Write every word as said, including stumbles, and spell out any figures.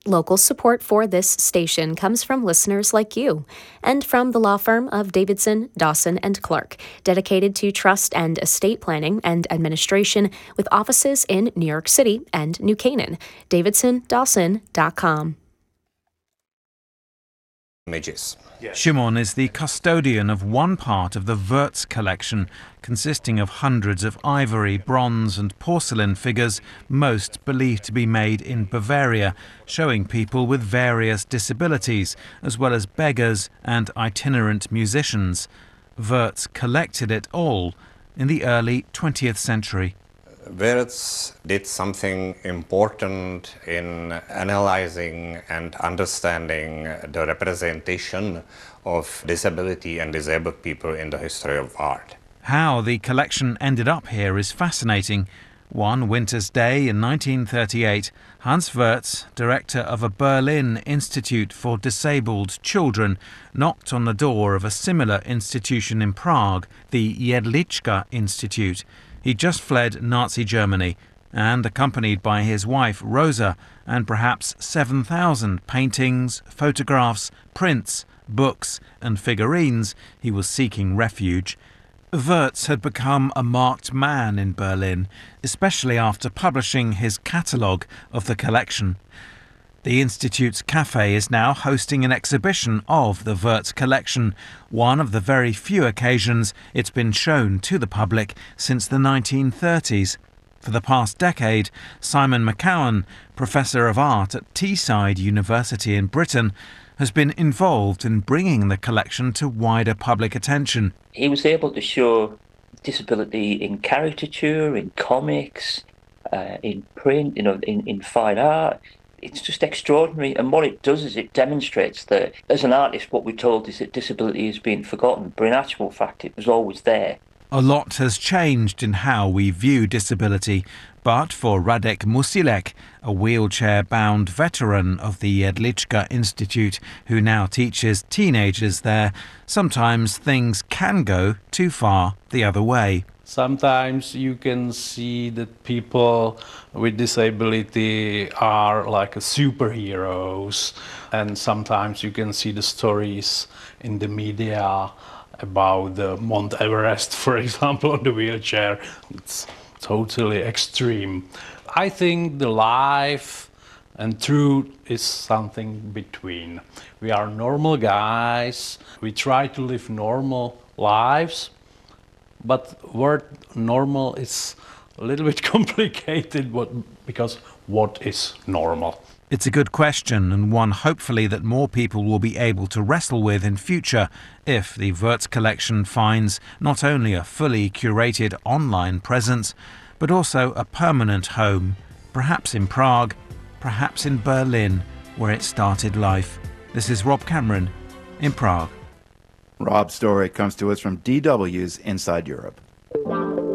Local support for this station comes from listeners like you and from the law firm of Davidson, Dawson and Clark, dedicated to trust and estate planning and administration with offices in New York City and New Canaan. davidson dawson dot com. Images. Shimon is the custodian of one part of the Wurtz collection, consisting of hundreds of ivory, bronze and porcelain figures, most believed to be made in Bavaria, showing people with various disabilities, as well as beggars and itinerant musicians. Wurtz collected it all in the early twentieth century. Wurtz did something important in analyzing and understanding the representation of disability and disabled people in the history of art. How the collection ended up here is fascinating. One winter's day in nineteen thirty-eight, Hans Wurtz, director of a Berlin Institute for Disabled Children, knocked on the door of a similar institution in Prague, the Jedlička Institute. He'd just fled Nazi Germany and, accompanied by his wife Rosa and perhaps seven thousand paintings, photographs, prints, books and figurines, he was seeking refuge. Wurtz had become a marked man in Berlin, especially after publishing his catalogue of the collection. The Institute's cafe is now hosting an exhibition of the Wurtz collection, one of the very few occasions it's been shown to the public since the nineteen thirties. For the past decade, Simon McCowan, Professor of Art at Teesside University in Britain, has been involved in bringing the collection to wider public attention. He was able to show disability in caricature, in comics, uh, in print, you know, in, in fine art. It's just extraordinary, and what it does is it demonstrates that as an artist what we're told is that disability is being forgotten, but in actual fact it was always there. A lot has changed in how we view disability, but for Radek Musilek, a wheelchair-bound veteran of the Jedlička Institute who now teaches teenagers there, sometimes things can go too far the other way. Sometimes you can see that people with disability are like superheroes, and sometimes you can see the stories in the media about the Mount Everest, for example, on the wheelchair. It's totally extreme. I think the life and truth is something between. We are normal guys, we try to live normal lives, but word normal is a little bit complicated what, because what is normal? It's a good question, and one hopefully that more people will be able to wrestle with in future if the Wurtz collection finds not only a fully curated online presence, but also a permanent home, perhaps in Prague, perhaps in Berlin, where it started life. This is Rob Cameron in Prague. Rob's story comes to us from D W's Inside Europe.